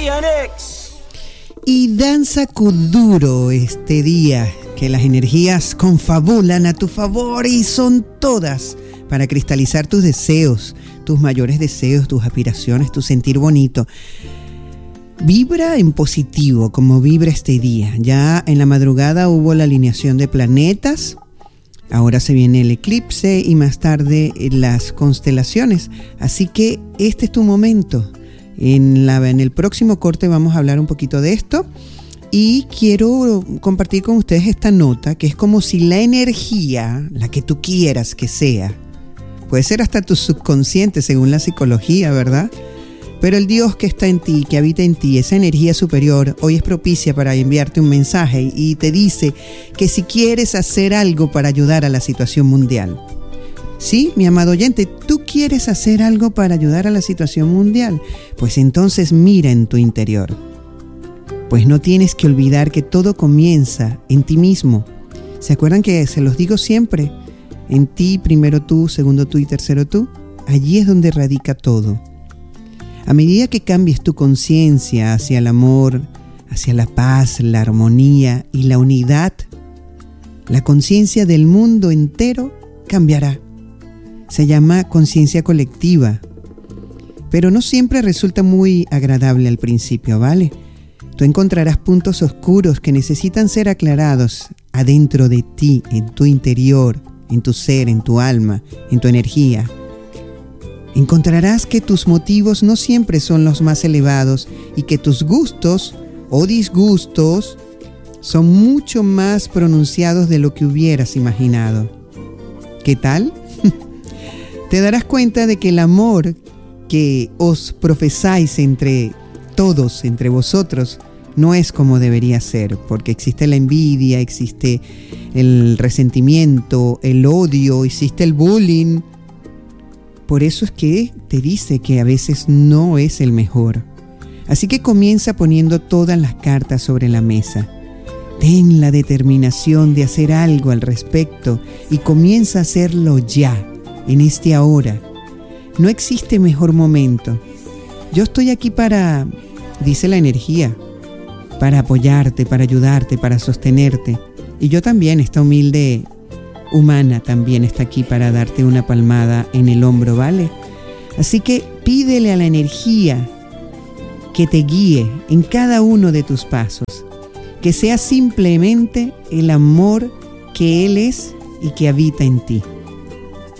Y danza Kuduro este día, que las energías confabulan a tu favor y son todas para cristalizar tus deseos, tus mayores deseos, tus aspiraciones, tu sentir bonito. Vibra en positivo, como vibra este día. Ya en la madrugada hubo la alineación de planetas, ahora se viene el eclipse y más tarde las constelaciones. Así que este es tu momento. En el próximo corte vamos a hablar un poquito de esto y quiero compartir con ustedes esta nota que es como si la energía, la que tú quieras que sea, puede ser hasta tu subconsciente según la psicología, ¿verdad? Pero el Dios que está en ti, que habita en ti, esa energía superior, hoy es propicia para enviarte un mensaje y te dice que si quieres hacer algo para ayudar a la situación mundial. Sí, mi amado oyente, ¿tú quieres hacer algo para ayudar a la situación mundial? Pues entonces mira en tu interior. Pues no tienes que olvidar que todo comienza en ti mismo. ¿Se acuerdan que se los digo siempre? En ti, primero tú, segundo tú y tercero tú. Allí es donde radica todo. A medida que cambies tu conciencia hacia el amor, hacia la paz, la armonía y la unidad, la conciencia del mundo entero cambiará. Se llama conciencia colectiva, pero no siempre resulta muy agradable al principio, ¿vale? Tú encontrarás puntos oscuros que necesitan ser aclarados adentro de ti, en tu interior, en tu ser, en tu alma, en tu energía. Encontrarás que tus motivos no siempre son los más elevados y que tus gustos o disgustos son mucho más pronunciados de lo que hubieras imaginado. ¿Qué tal? Te darás cuenta de que el amor que os profesáis entre todos, entre vosotros, no es como debería ser, porque existe la envidia, existe el resentimiento, el odio, existe el bullying. Por eso es que te dice que a veces no es el mejor. Así que comienza poniendo todas las cartas sobre la mesa. Ten la determinación de hacer algo al respecto y comienza a hacerlo ya, en este ahora. No existe mejor momento. Yo estoy aquí para, dice la energía, para apoyarte, para ayudarte, para sostenerte. Y yo también, esta humilde humana también está aquí para darte una palmada en el hombro, ¿vale? Así que pídele a la energía que te guíe en cada uno de tus pasos, que sea simplemente el amor que Él es y que habita en ti.